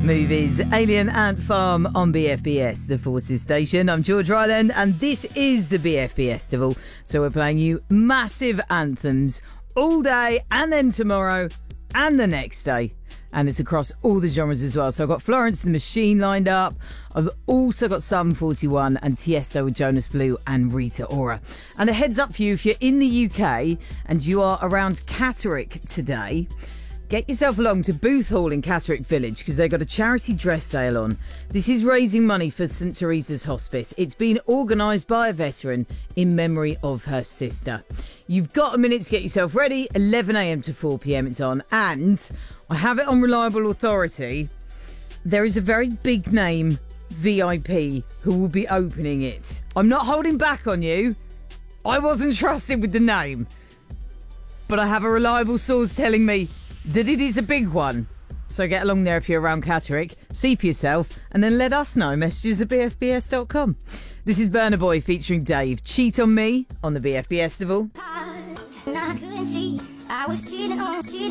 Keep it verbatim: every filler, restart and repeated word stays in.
Movies, Alien Ant Farm on B F B S, the Forces Station. I'm George Ryland and this is the B F B Festival. So we're playing you massive anthems all day and then tomorrow and the next day. And it's across all the genres as well. So I've got Florence and the Machine lined up. I've also got Sum forty-one and Tiesto with Jonas Blue and Rita Ora. And a heads up for you, if you're in the U K and you are around Catterick today, get yourself along to Booth Hall in Catterick Village because they've got a charity dress sale on. This is raising money for St Teresa's Hospice. It's been organised by a veteran in memory of her sister. You've got a minute to get yourself ready. eleven a.m. to four p.m. it's on. And I have it on reliable authority. There is a very big name V I P who will be opening it. I'm not holding back on you. I wasn't trusted with the name. But I have a reliable source telling me that it is a big one. So get along there if you're around Catterick, see for yourself, and then let us know. Messages at b f b s dot com. This is Burna Boy featuring Dave. Cheat on Me on the B F B Festival. And I couldn't see I was cheating on cheating.